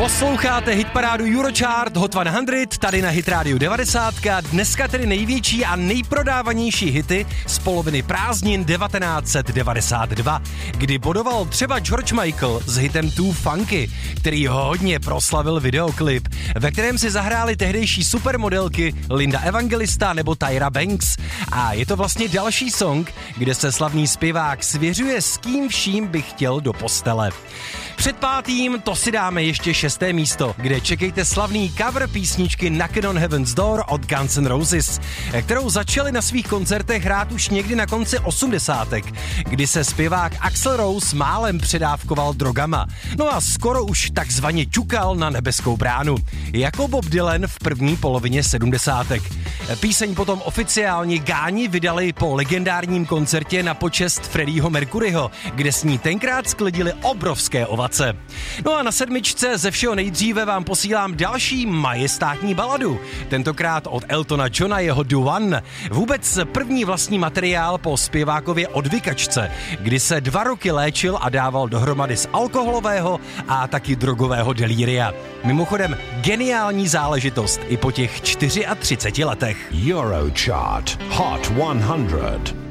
Posloucháte hitparádu Eurochart Hot 100 tady na Hit Radio 90. Dneska tedy největší a nejprodávanější hity z poloviny prázdnin 1992, kdy bodoval třeba George Michael s hitem Too Funky, který hodně proslavil videoklip, ve kterém si zahráli tehdejší supermodelky Linda Evangelista nebo Tyra Banks. A je to vlastně další song, kde se slavný zpěvák svěřuje, s kým vším by chtěl do postele. Před pátým to si dáme ještě 6. místo, kde čekejte slavný cover písničky Knockin' on Heaven's Door od Guns N' Roses, kterou začali na svých koncertech hrát už někdy na konci 80. kdy se zpěvák Axl Rose málem předávkoval drogama. No a skoro už takzvaně ťukal na nebeskou bránu, jako Bob Dylan v první polovině 70. Píseň potom oficiálně Gáni vydali po legendárním koncertě na počest Freddieho Mercuryho, kde s ní tenkrát sklidili obrovské ovace. No a na 7. ze všeho nejdříve vám posílám další majestátní baladu, tentokrát od Eltona Johna, jeho The One. Vůbec první vlastní materiál po zpěvákově Odvykačce, kdy se 2 roky léčil a dával dohromady z alkoholového a taky drogového delíria. Mimochodem geniální záležitost i po těch 34 letech. Eurochart Hot 100.